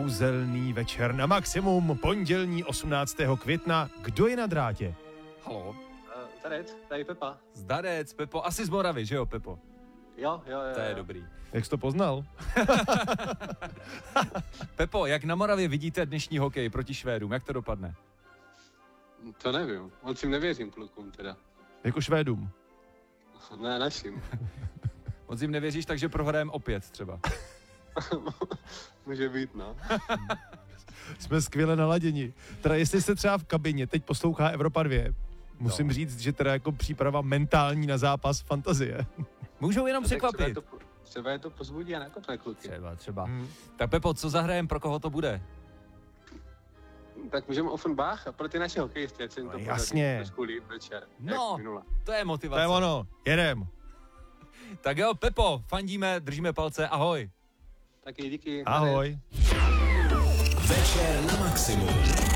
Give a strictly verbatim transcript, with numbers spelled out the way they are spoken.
kouzelný večer na maximum, pondělní osmnáctého května. Kdo je na drátě? Haló? Uh, Zdarec, tady Pepa. Zdarec, Pepo. Asi z Moravy, že jo, Pepo? Jo, jo, jo. To je dobrý. Jak jsi to poznal? Pepo, jak na Moravě vidíte dnešní hokej proti Švédům? Jak to dopadne? To nevím, moc jim nevěřím klukům teda. Jako Švédům. Ne, našim. Moc jim nevěříš, takže prohrajeme opět třeba. Může být, no. Jsme skvěle naladěni. Teda jestli se třeba v kabině teď poslouchá Evropa dva, musím no. říct, že teda jako příprava mentální na zápas fantazie. Můžou jenom překvapit. Třeba je to, třeba je to pozbudí a nakopne kluky. Třeba, třeba. Hmm. Tak Pepo, co zahrajem, pro koho to bude? Tak můžeme Offenbach a pro ty naše hokejisty, ať se jim to jasně. trošku líp večer. No, to je motivace. To je ono, jedem. Tak jo, Pepo, fandíme, držíme palce, ahoj. Taky díky. Ahoj. Večer na maximum.